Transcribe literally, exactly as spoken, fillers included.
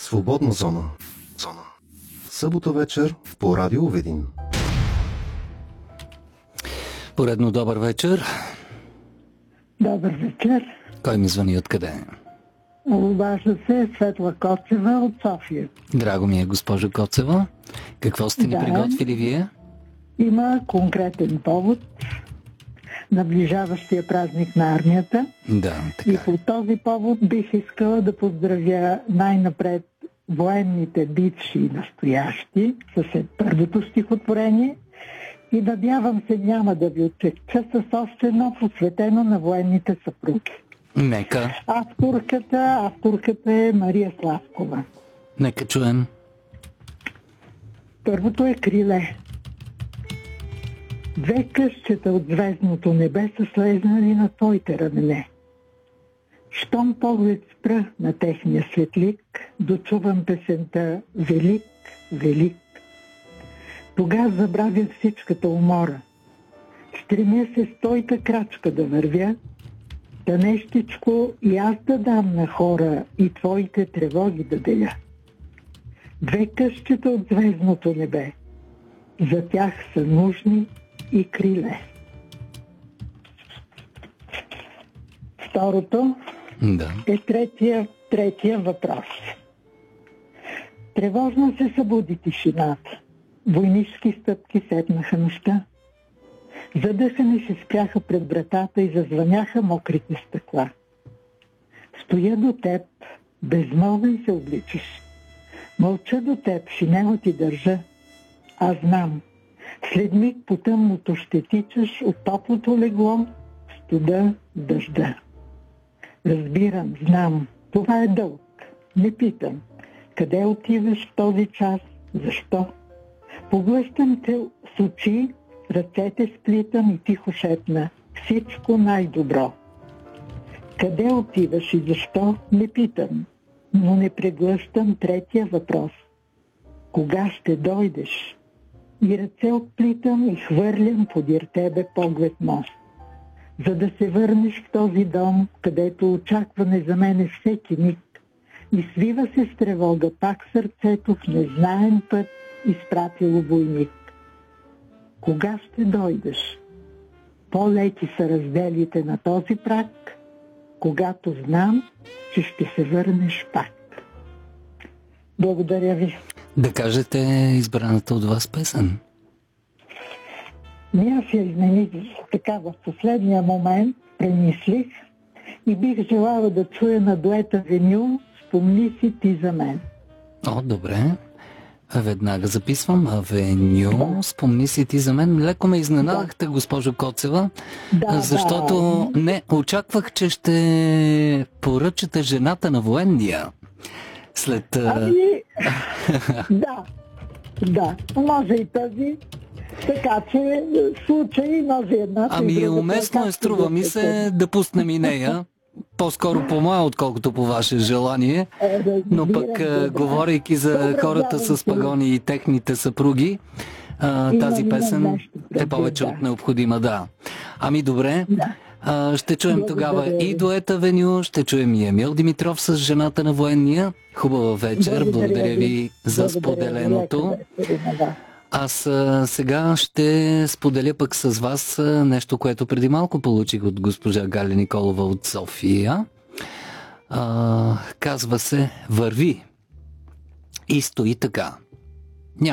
Свободна зона. Зона. Събота вечер по Радио Видин. Поредно добър вечер. Добър вечер. Кой ми звъни откъде? Обажда се Светла Коцева от София. Драго ми е, госпожо Коцева. Какво сте ни Да. приготвили вие? Има конкретен повод. Наближаващия празник на армията. Да, така И е. по този повод бих искала да поздравя най-напред военните бивши и настоящи със първото стихотворение и надявам се няма да ви отчека с още едно посветено на военните съпруги. Нека, Авторката, авторката е Мария Славкова. нека чуем. Първото е криле. Две къщета от звездното небе са слезнали на твоите рамене. Щом поглед спра на техния светлик, дочувам песента «Велик, велик». Тогава забравя всичката умора. Стремя се с твоята крачка да вървя, да нещичко и аз да дам на хора и твоите тревоги да деля. Две къщета от звездното небе, за тях са нужни и криле. Второто Да. е третия, третия въпрос. Тревожно се събуди тишината. Войнишки стъпки седнаха нощта. Задъхани се спряха пред вратата и зазвъняха мокрите стъкла. Стоя до теб, безмолвен се обличаш. Мълча до теб, шинела ти държа. Аз знам, след миг по тъмното ще тичаш от топлото легло, студа, дъжда. Разбирам, знам, това е дълг. Не питам, къде отиваш в този час, защо? Поглъщам те с очи, ръцете сплитам и тихо шепна: всичко най-добро. Къде отиваш и защо, не питам, но не преглъщам третия въпрос. Кога ще дойдеш? И ръце отплитам и хвърлям подир тебе поглед мост. За да се върнеш в този дом, където очакване за мен е всеки миг, и свива се с тревога пак сърцето в незнаен път, изпратило войник. Кога ще дойдеш? По-леки са разделите на този прак, когато знам, че ще се върнеш пак. Благодаря ви. Да кажете избраната от вас песен. Не, аз я измених така в последния момент, премислих и бих желала да чуя на дуета Веню "Спомни си ти за мен". О, добре. Веднага записвам. Авеню, спомни си ти за мен. Леко ме изненадахте, госпожо Коцева, Да, защото да. не очаквах, че ще поръчате жената на военния. След... а, Ами, да, да, може и тази. Така че случай може една. Ами уместно е, струва ми се, да пуснем и нея. По-скоро по моя, отколкото по ваше желание. Но пък, а, говорейки за хората с пагони и техните съпруги, а, Имам- тази имам песен нещо е предвид, повече да. от необходима, да. Ами добре, Да. а, ще чуем Благодаря тогава ви. и дуета Веню, ще чуем и Емил Димитров с жената на военния. Хубава вечер, благодаря ви за Благодаря ви. споделеното. Лека вечер на вас. Аз а, сега ще споделя пък с вас а, нещо, което преди малко получих от госпожа Галя Николова от София. А, казва се "Върви" и стои така.